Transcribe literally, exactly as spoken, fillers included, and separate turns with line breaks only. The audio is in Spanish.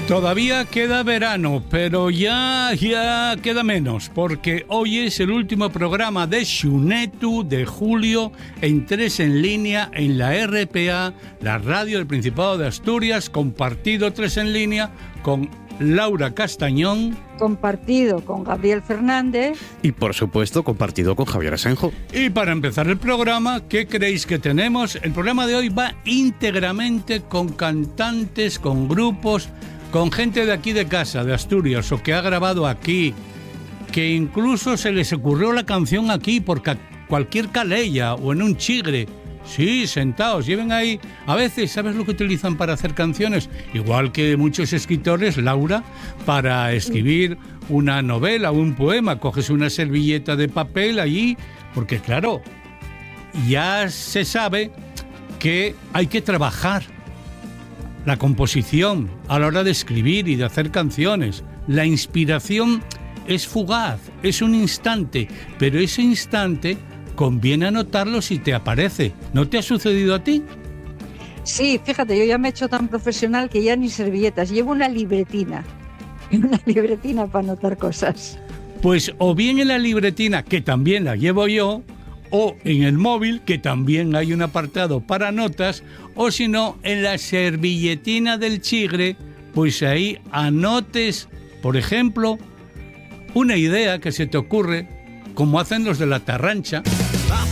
Todavía queda verano, pero ya, ya queda menos, porque hoy es el último programa de Xunetu de julio en tres en línea en la R P A, la radio del Principado de Asturias, compartido tres en línea con Laura Castañón.
Compartido con Gabriel Fernández.
Y por supuesto compartido con Javier Asenjo.
Y para empezar el programa, ¿qué creéis que tenemos? El programa de hoy va íntegramente con cantantes, con grupos, con gente de aquí de casa, de Asturias, o que ha grabado aquí, que incluso se les ocurrió la canción aquí por ca- cualquier calella o en un chigre. Sí, sentados, lleven ahí. A veces, ¿sabes lo que utilizan para hacer canciones? Igual que muchos escritores, Laura, para escribir una novela o un poema. Coges una servilleta de papel allí, porque claro, ya se sabe que hay que trabajar la composición a la hora de escribir y de hacer canciones. La inspiración es fugaz, es un instante, pero ese instante conviene anotarlo si te aparece. ¿No te ha sucedido a ti?
Sí, fíjate, yo ya me he hecho tan profesional que ya ni servilletas, llevo una libretina, una libretina para anotar cosas.
Pues o bien en la libretina, que también la llevo yo, o en el móvil, que también hay un apartado para notas, o si no, en la servilletina del chigre, pues ahí anotes, por ejemplo, una idea que se te ocurre, como hacen los de la Tarrancha.